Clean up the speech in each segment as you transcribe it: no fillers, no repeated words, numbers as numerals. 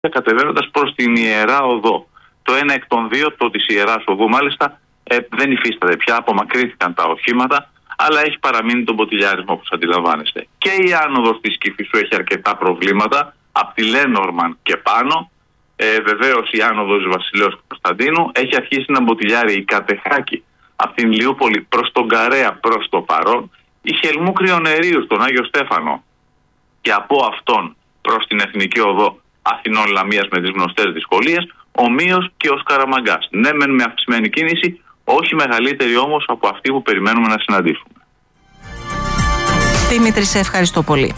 κατεβαίνοντας προς την Ιερά Οδό. Το ένα εκ των δύο, το της Ιεράς Οδού μάλιστα, δεν υφίσταται πια, απομακρύνθηκαν τα οχήματα, αλλά έχει παραμείνει το μποτιλιάρισμα όπως αντιλαμβάνεστε. Και η άνοδος της Κηφισού έχει αρκετά προβλήματα, από τη Λένормαν και πάνω. Βεβαίως η άνοδος Βασιλέως Κωνσταντίνου έχει αρχίσει να μποτιλιάρει η Κατεχάκη από την Ηλιούπολη προς τον Καρέα προς το παρόν, η Χελμού Κρυονερίου στον Άγιο Στέφανο και από αυτόν προς την Εθνική Οδό Αθηνών Λαμίας με τις γνωστές δυσκολίες, ομοίως και ο Σκαραμαγκάς. Ναι, μεν με αυξημένη κίνηση, όχι μεγαλύτερη όμως από αυτή που περιμένουμε να συναντήσουμε. Δημήτρη, σε ευχαριστώ πολύ.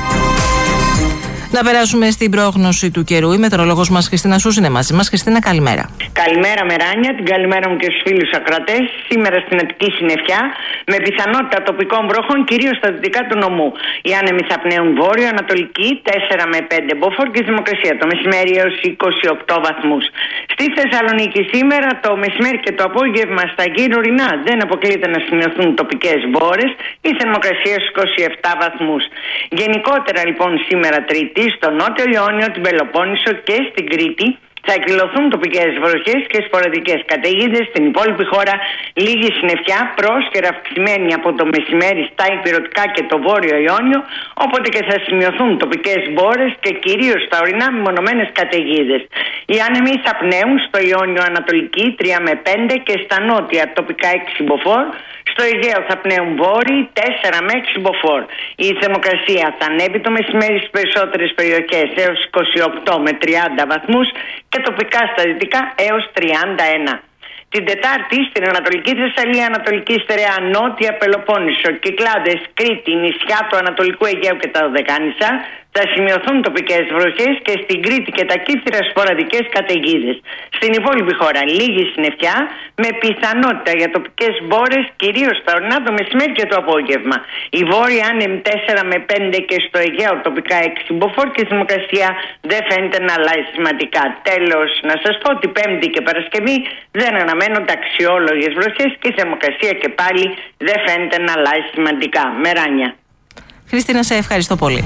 Να περάσουμε στην πρόγνωση του καιρού. Η μετεωρολόγος μας Χριστίνα Σούς είναι μαζί μας. Χριστίνα, καλημέρα. Καλημέρα, Μεράνια. Την καλημέρα μου και στους φίλους ακροατές. Σήμερα στην Αττική συννεφιά, με πιθανότητα τοπικών βροχών, κυρίως στα δυτικά του νομού. Οι άνεμοι θα πνέουν βόρειο-ανατολική 4 με 5 μποφόρ και θερμοκρασία το μεσημέρι έως 28 βαθμούς. Στη Θεσσαλονίκη σήμερα το μεσημέρι και το απόγευμα στα γύρω-ορεινά δεν αποκλείεται να σημειωθούν τοπικές μπόρες. Η θερμοκρασία στους 27 βαθμούς. Γενικότερα λοιπόν σήμερα Τρίτη, στο Νότιο Ιόνιο, την Πελοπόννησο και στην Κρήτη θα εκδηλωθούν τοπικές βροχές και σποραδικές καταιγίδες. Στην υπόλοιπη χώρα λίγη συννεφιά, πρόσκαιρα αυξημένη από το μεσημέρι στα υπηρετικά και το Βόρειο Ιόνιο, όποτε και θα σημειωθούν τοπικές μπόρες και κυρίως στα ορεινά μεμονωμένες καταιγίδες. Οι άνεμοι θα πνέουν στο Ιόνιο ανατολική 3 με 5 και στα νότια τοπικά 6 μποφόρ. Στο Αιγαίο θα πνέουν βόρειοι 4 με 6 μποφόρ. Η θερμοκρασία θα ανέβει το μεσημέρι στις περισσότερες περιοχές έως 28 με 30 βαθμούς και τοπικά στα δυτικά έως 31. Την Τετάρτη στην Ανατολική Θεσσαλία, Ανατολική Στερεά, Νότια Πελοπόννησο, Κυκλάδες, Κρήτη, νησιά του Ανατολικού Αιγαίου και τα Δωδεκάνησα θα σημειωθούν τοπικές βροχές και στην Κρήτη και τα Κύθυρα σποραδικές καταιγίδες. Στην υπόλοιπη χώρα λίγη συννεφιά με πιθανότητα για τοπικές μπόρες, κυρίως στα ορεινά το μεσημέρι και το απόγευμα. Η βόρεια άνεμη 4 με 5 και στο Αιγαίο τοπικά 6 μποφόρ και η θερμοκρασία δεν φαίνεται να αλλάζει σημαντικά. Τέλος, να σας πω ότι Πέμπτη και Παρασκευή δεν αναμένονται αξιόλογες βροχές και η θερμοκρασία και πάλι δεν φαίνεται να αλλάζει σημαντικά. Μεράνια. Χριστίνα, σε ευχαριστώ πολύ.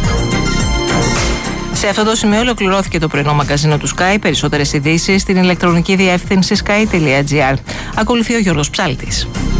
Σε αυτό το σημείο ολοκληρώθηκε το πρωινό μαγκαζίνο του Sky. Περισσότερες ειδήσεις στην ηλεκτρονική διεύθυνση sky.gr. Ακολουθεί ο Γιώργος Ψάλτης.